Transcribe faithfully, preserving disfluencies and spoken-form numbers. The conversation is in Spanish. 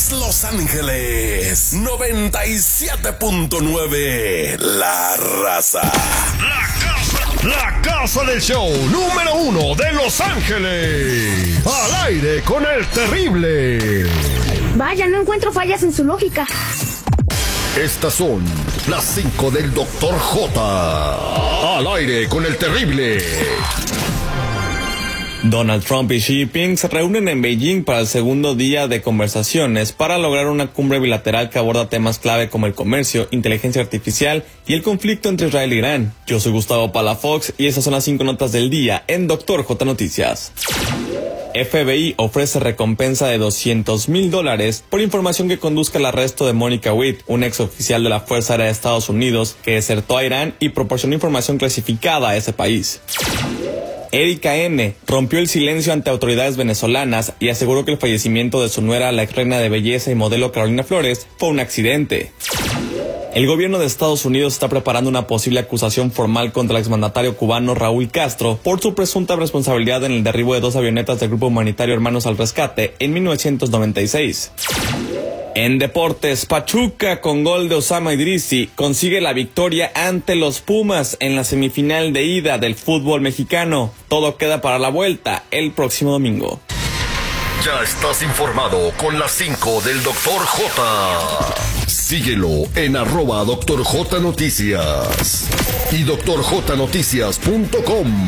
es Los Ángeles noventa y siete punto nueve, La Raza. La casa, la casa del show número uno de Los Ángeles. Al aire con el terrible. Vaya, no encuentro fallas en su lógica. Estas son las cinco del doctor J. Al aire con el terrible. Donald Trump y Xi Jinping se reúnen en Beijing para el segundo día de conversaciones para lograr una cumbre bilateral que aborda temas clave como el comercio, inteligencia artificial y el conflicto entre Israel e Irán. Yo soy Gustavo Palafox y estas son las cinco notas del día en Doctor J Noticias. F B I ofrece recompensa de doscientos mil dólares por información que conduzca al arresto de Mónica Witt, un ex oficial de la Fuerza Aérea de Estados Unidos que desertó a Irán y proporcionó información clasificada a ese país. Erika N. rompió el silencio ante autoridades venezolanas y aseguró que el fallecimiento de su nuera, la ex reina de belleza y modelo Carolina Flores, fue un accidente. El gobierno de Estados Unidos está preparando una posible acusación formal contra el exmandatario cubano Raúl Castro por su presunta responsabilidad en el derribo de dos avionetas del grupo humanitario Hermanos al Rescate en mil novecientos noventa y seis. En deportes, Pachuca con gol de Osama Idrisi consigue la victoria ante los Pumas en la semifinal de ida del fútbol mexicano. Todo queda para la vuelta el próximo domingo. Ya estás informado con las cinco del doctor J. Síguelo en arroba doctor J Noticias y doctor j noticias punto com.